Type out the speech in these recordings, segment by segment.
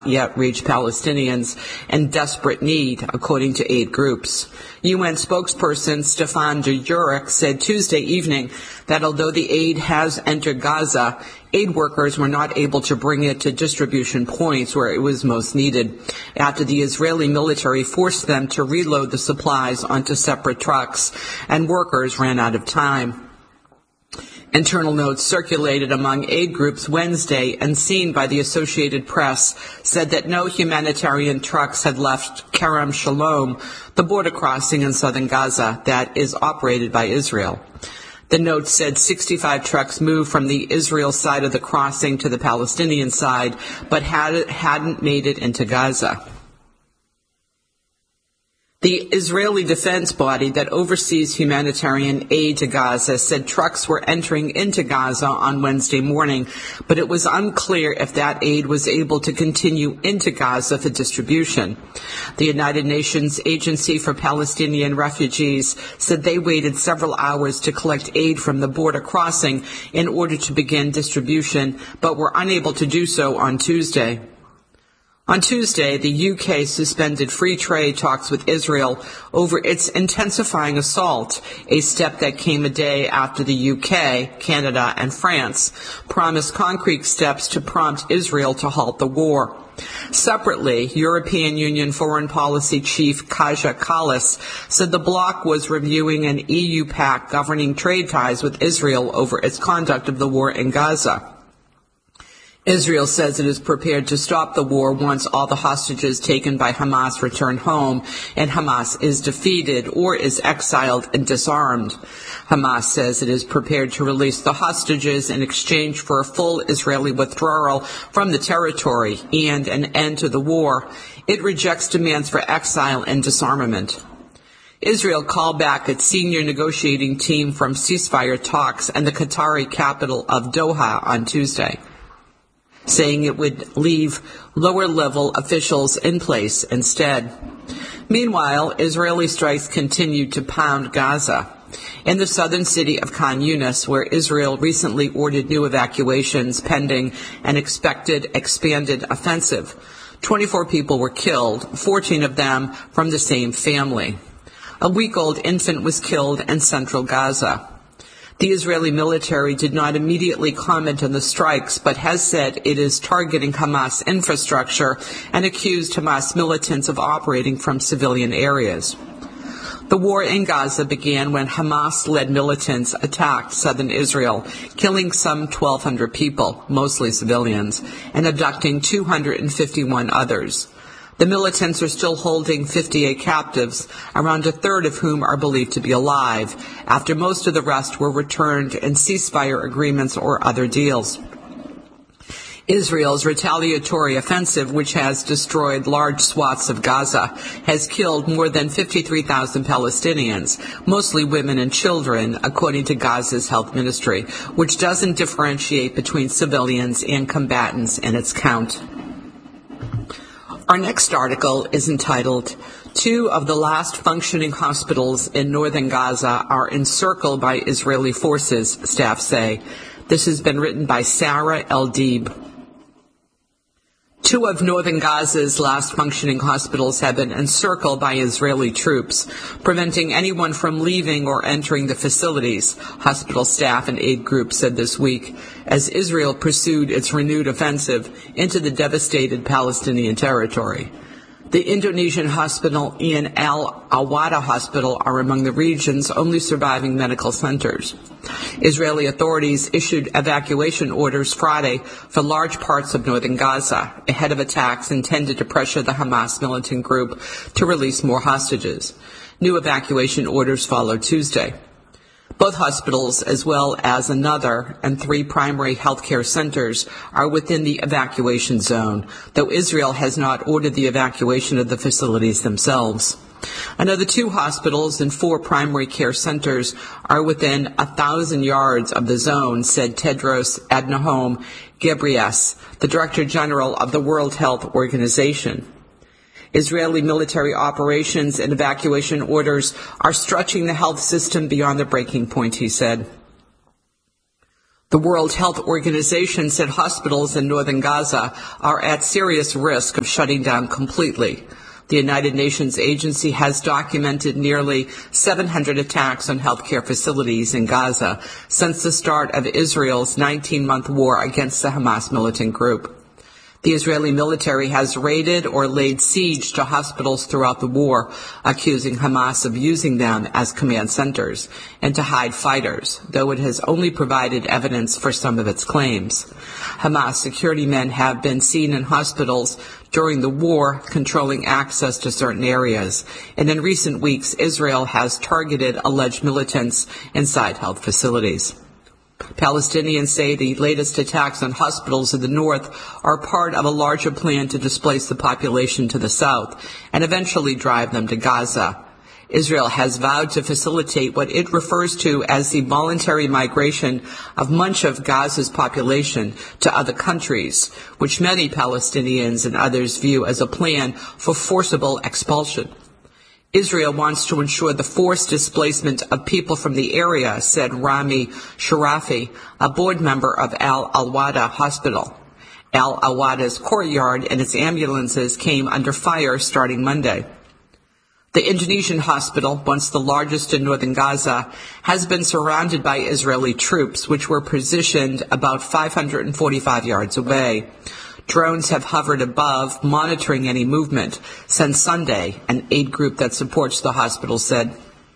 yet reach Palestinians in desperate need, according to aid groups. UN spokesperson Stefan Dujarric said Tuesday evening that although the aid has entered Gaza, aid workers were not able to bring it to distribution points where it was most needed, after the Israeli military forced them to reload the supplies onto separate trucks and workers ran out of time. Internal notes circulated among aid groups Wednesday and seen by the Associated Press said that no humanitarian trucks had left Kerem Shalom, the border crossing in southern Gaza that is operated by Israel. The note said 65 trucks moved from the Israel side of the crossing to the Palestinian side, but hadn't made it into Gaza. The Israeli defense body that oversees humanitarian aid to Gaza said trucks were entering into Gaza on Wednesday morning, but it was unclear if that aid was able to continue into Gaza for distribution. The United Nations Agency for Palestinian Refugees said they waited several hours to collect aid from the border crossing in order to begin distribution, but were unable to do so on Tuesday. On Tuesday, the UK suspended free trade talks with Israel over its intensifying assault, a step that came a day after the UK, Canada, and France promised concrete steps to prompt Israel to halt the war. Separately, European Union Foreign Policy Chief Kaja Kallas said the bloc was reviewing an EU pact governing trade ties with Israel over its conduct of the war in Gaza. Israel says it is prepared to stop the war once all the hostages taken by Hamas return home and Hamas is defeated or is exiled and disarmed. Hamas says it is prepared to release the hostages in exchange for a full Israeli withdrawal from the territory and an end to the war. It rejects demands for exile and disarmament. Israel called back its senior negotiating team from ceasefire talks in the Qatari capital of Doha on Tuesday, saying it would leave lower-level officials in place instead. Meanwhile, Israeli strikes continued to pound Gaza. In the southern city of Khan Yunis, where Israel recently ordered new evacuations pending an expected expanded offensive, 24 people were killed, 14 of them from the same family. A week-old infant was killed in central Gaza. The Israeli military did not immediately comment on the strikes, but has said it is targeting Hamas infrastructure and accused Hamas militants of operating from civilian areas. The war in Gaza began when Hamas-led militants attacked southern Israel, killing some 1,200 people, mostly civilians, and abducting 251 others. The militants are still holding 58 captives, around a third of whom are believed to be alive, after most of the rest were returned in ceasefire agreements or other deals. Israel's retaliatory offensive, which has destroyed large swaths of Gaza, has killed more than 53,000 Palestinians, mostly women and children, according to Gaza's health ministry, which doesn't differentiate between civilians and combatants in its count. Our next article is entitled, "Two of the last functioning hospitals in northern Gaza are encircled by Israeli forces," staff say. This has been written by Sarah El-Deeb. Two of northern Gaza's last functioning hospitals have been encircled by Israeli troops, preventing anyone from leaving or entering the facilities, hospital staff and aid groups said this week, as Israel pursued its renewed offensive into the devastated Palestinian territory. The Indonesian hospital and Al Awada Hospital are among the region's only surviving medical centers. Israeli authorities issued evacuation orders Friday for large parts of northern Gaza, ahead of attacks intended to pressure the Hamas militant group to release more hostages. New evacuation orders followed Tuesday. Both hospitals, as well as another and 3 primary healthcare centers, are within the evacuation zone, though Israel has not ordered the evacuation of the facilities themselves. Another 2 hospitals and 4 primary care centers are within 1,000 yards of the zone, said Tedros Adhanom Ghebreyesus, the Director General of the World Health Organization. Israeli military operations and evacuation orders are stretching the health system beyond the breaking point, he said. The World Health Organization said hospitals in northern Gaza are at serious risk of shutting down completely. The United Nations agency has documented nearly 700 attacks on healthcare facilities in Gaza since the start of Israel's 19-month war against the Hamas militant group. The Israeli military has raided or laid siege to hospitals throughout the war, accusing Hamas of using them as command centers and to hide fighters, though it has only provided evidence for some of its claims. Hamas security men have been seen in hospitals during the war, controlling access to certain areas, and in recent weeks, Israel has targeted alleged militants inside health facilities. Palestinians say the latest attacks on hospitals in the north are part of a larger plan to displace the population to the south and eventually drive them to Gaza. Israel has vowed to facilitate what it refers to as the voluntary migration of much of Gaza's population to other countries, which many Palestinians and others view as a plan for forcible expulsion. Israel wants to ensure the forced displacement of people from the area, said Rami Sharafi, a board member of Al-Awada Hospital. Al-Awada's courtyard and its ambulances came under fire starting Monday. The Indonesian hospital, once the largest in northern Gaza, has been surrounded by Israeli troops, which were positioned about 545 yards away. Drones have hovered above, monitoring any movement since Sunday, an aid group that supports the hospital said.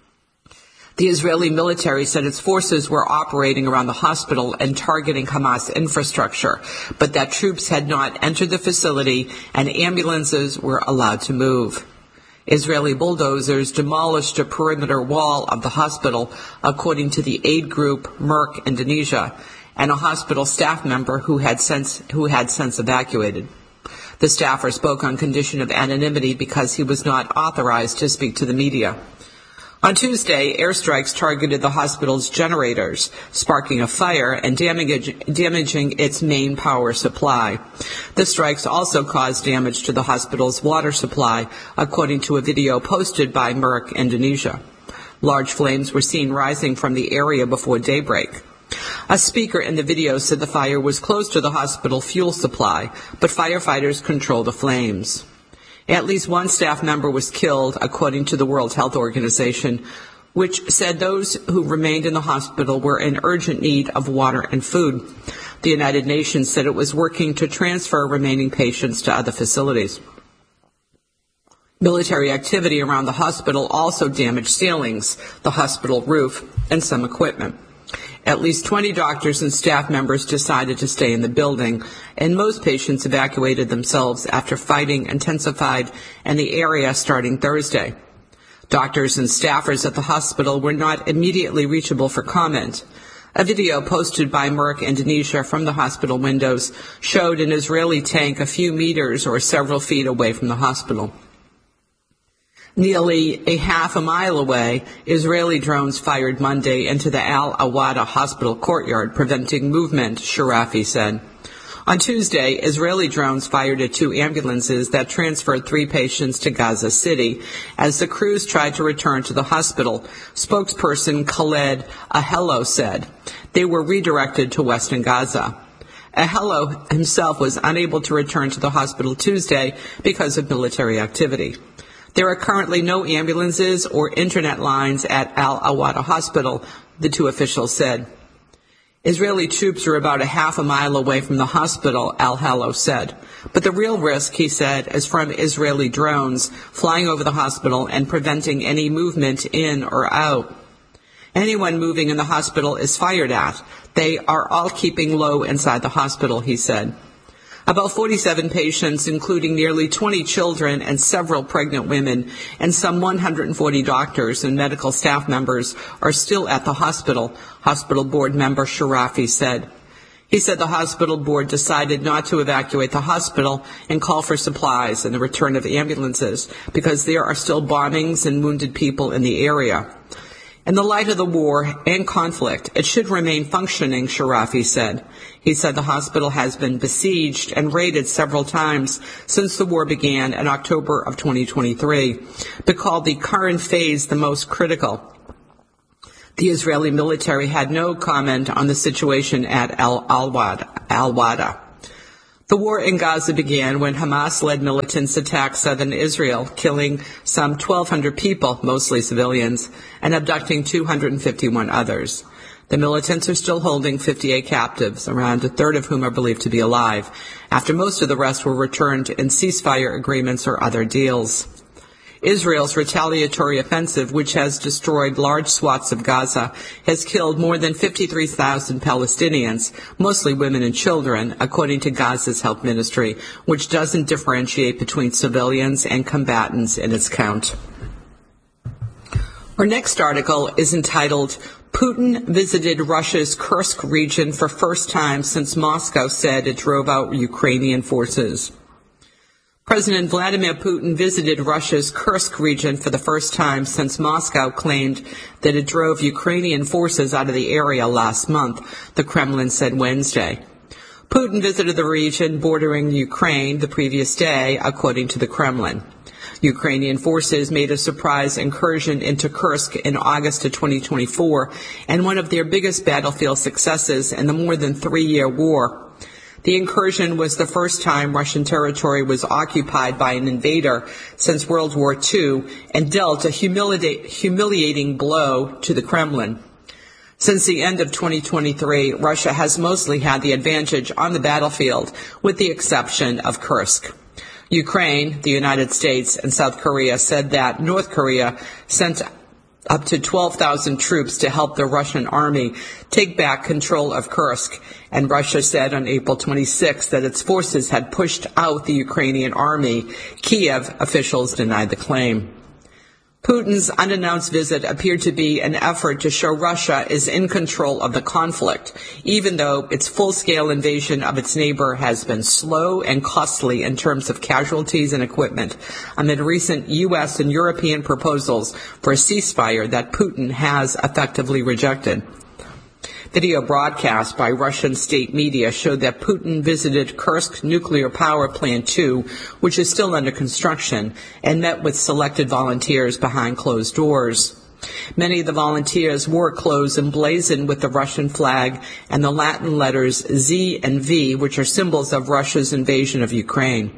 The Israeli military said its forces were operating around the hospital and targeting Hamas infrastructure, but that troops had not entered the facility and ambulances were allowed to move. Israeli bulldozers demolished a perimeter wall of the hospital, according to the aid group Merck Indonesia, and a hospital staff member who had since evacuated. The staffer spoke on condition of anonymity because he was not authorized to speak to the media. On Tuesday, airstrikes targeted the hospital's generators, sparking a fire and damaging its main power supply. The strikes also caused damage to the hospital's water supply, according to a video posted by Merck Indonesia. Large flames were seen rising from the area before daybreak. A speaker in the video said the fire was close to the hospital fuel supply, but firefighters controlled the flames. At least one staff member was killed, according to the World Health Organization, which said those who remained in the hospital were in urgent need of water and food. The United Nations said it was working to transfer remaining patients to other facilities. Military activity around the hospital also damaged ceilings, the hospital roof, and some equipment. At least 20 doctors and staff members decided to stay in the building, and most patients evacuated themselves after fighting intensified in the area starting Thursday. Doctors and staffers at the hospital were not immediately reachable for comment. A video posted by Merck Indonesia from the hospital windows showed an Israeli tank a few meters or several feet away from the hospital. Nearly a half a mile away, Israeli drones fired Monday into the Al-Awada hospital courtyard, preventing movement, Sharafi said. On Tuesday, Israeli drones fired at 2 ambulances that transferred 3 patients to Gaza City as the crews tried to return to the hospital. Spokesperson Khaled Ahello said they were redirected to western Gaza. Ahello himself was unable to return to the hospital Tuesday because of military activity. There are currently no ambulances or internet lines at Al-Awada Hospital, the 2 officials said. Israeli troops are about a half a mile away from the hospital, Al-Hallo said. But the real risk, he said, is from Israeli drones flying over the hospital and preventing any movement in or out. Anyone moving in the hospital is fired at. They are all keeping low inside the hospital, he said. About 47 patients, including nearly 20 children and several pregnant women, and some 140 doctors and medical staff members are still at the hospital, hospital board member Sharafi said. He said the hospital board decided not to evacuate the hospital and call for supplies and the return of ambulances because there are still bombings and wounded people in the area. In the light of the war and conflict, it should remain functioning, Sharafi said. He said the hospital has been besieged and raided several times since the war began in October of 2023, but called the current phase the most critical. The Israeli military had no comment on the situation at al-Wada. The war in Gaza began when Hamas-led militants attacked southern Israel, killing some 1,200 people, mostly civilians, and abducting 251 others. The militants are still holding 58 captives, around a third of whom are believed to be alive, after most of the rest were returned in ceasefire agreements or other deals. Israel's retaliatory offensive, which has destroyed large swaths of Gaza, has killed more than 53,000 Palestinians, mostly women and children, according to Gaza's health ministry, which doesn't differentiate between civilians and combatants in its count. Our next article is entitled, Putin visited Russia's Kursk region for first time since Moscow said it drove out Ukrainian forces. President Vladimir Putin visited Russia's Kursk region for the first time since Moscow claimed that it drove Ukrainian forces out of the area last month, the Kremlin said Wednesday. Putin visited the region bordering Ukraine the previous day, according to the Kremlin. Ukrainian forces made a surprise incursion into Kursk in August of 2024, and one of their biggest battlefield successes in the more than 3-year war. The incursion was the first time Russian territory was occupied by an invader since World War II and dealt a humiliating blow to the Kremlin. Since the end of 2023, Russia has mostly had the advantage on the battlefield, with the exception of Kursk. Ukraine, the United States, and South Korea said that North Korea sent up to 12,000 troops to help the Russian army take back control of Kursk, and Russia said on April 26 that its forces had pushed out the Ukrainian army. Kiev officials denied the claim. Putin's unannounced visit appeared to be an effort to show Russia is in control of the conflict, even though its full-scale invasion of its neighbor has been slow and costly in terms of casualties and equipment, amid recent U.S. and European proposals for a ceasefire that Putin has effectively rejected. Video broadcast by Russian state media showed that Putin visited Kursk Nuclear Power Plant 2, which is still under construction, and met with selected volunteers behind closed doors. Many of the volunteers wore clothes emblazoned with the Russian flag and the Latin letters Z and V, which are symbols of Russia's invasion of Ukraine.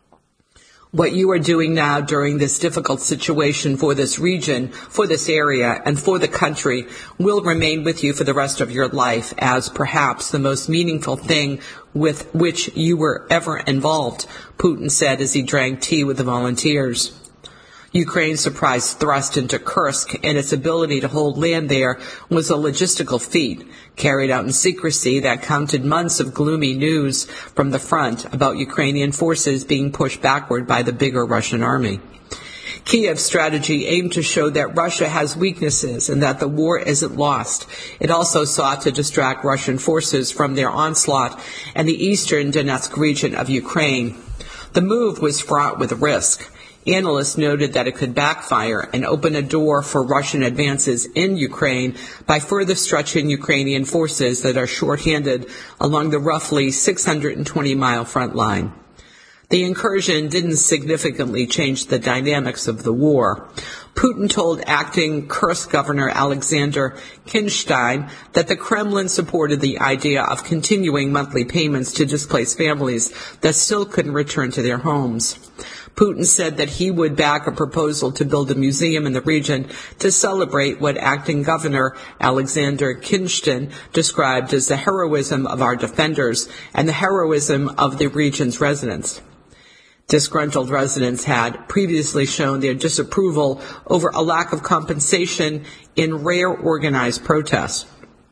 What you are doing now during this difficult situation for this region, for this area, and for the country will remain with you for the rest of your life as perhaps the most meaningful thing with which you were ever involved, Putin said as he drank tea with the volunteers. Ukraine's surprise thrust into Kursk and its ability to hold land there was a logistical feat, carried out in secrecy that counted months of gloomy news from the front about Ukrainian forces being pushed backward by the bigger Russian army. Kiev's strategy aimed to show that Russia has weaknesses and that the war isn't lost. It also sought to distract Russian forces from their onslaught in the eastern Donetsk region of Ukraine. The move was fraught with risk. Analysts noted that it could backfire and open a door for Russian advances in Ukraine by further stretching Ukrainian forces that are shorthanded along the roughly 620-mile front line. The incursion didn't significantly change the dynamics of the war. Putin told acting Kursk Governor Alexander Kinstein that the Kremlin supported the idea of continuing monthly payments to displaced families that still couldn't return to their homes. Putin said that he would back a proposal to build a museum in the region to celebrate what acting Governor Alexander Kinstein described as the heroism of our defenders and the heroism of the region's residents. Disgruntled residents had previously shown their disapproval over a lack of compensation in rare organized protests.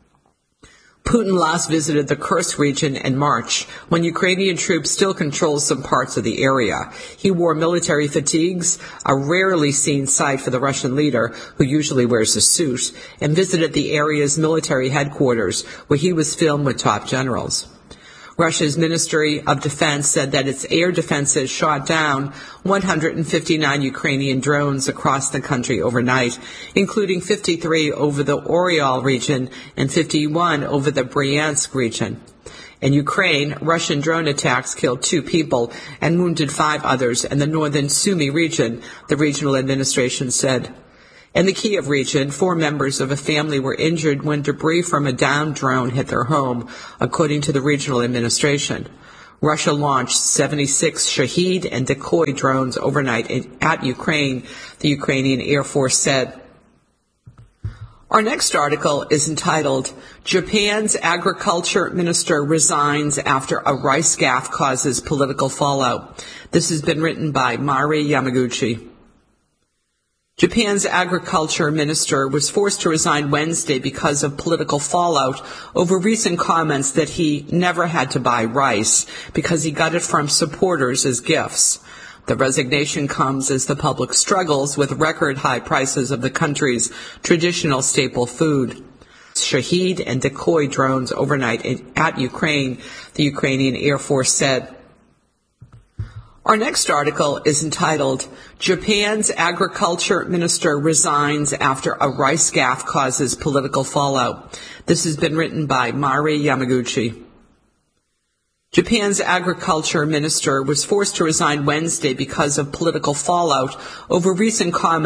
Putin last visited the Kursk region in March, when Ukrainian troops still control some parts of the area. He wore military fatigues, a rarely seen sight for the Russian leader, who usually wears a suit, and visited the area's military headquarters, where he was filmed with top generals. Russia's Ministry of Defense said that its air defenses shot down 159 Ukrainian drones across the country overnight, including 53 over the Oryol region and 51 over the Bryansk region. In Ukraine, Russian drone attacks killed 2 people and wounded 5 others in the northern Sumy region, the regional administration said. In the Kiev region, 4 members of a family were injured when debris from a downed drone hit their home, according to the regional administration. Russia launched 76 Shahed and Decoy drones overnight at Ukraine, the Ukrainian Air Force said. Our next article is entitled, Japan's Agriculture Minister Resigns After a Rice Gaffe Causes Political Fallout. This has been written by Mari Yamaguchi. Japan's agriculture minister was forced to resign Wednesday because of political fallout over recent comments that he never had to buy rice because he got it from supporters as gifts. The resignation comes as the public struggles with record high prices of the country's traditional staple food. Shahed and Decoy drones overnight at Ukraine, the Ukrainian Air Force said. Our next article is entitled, Japan's Agriculture Minister Resigns After a Rice Gaffe Causes Political Fallout. This has been written by Mari Yamaguchi. Japan's agriculture minister was forced to resign Wednesday because of political fallout over recent comments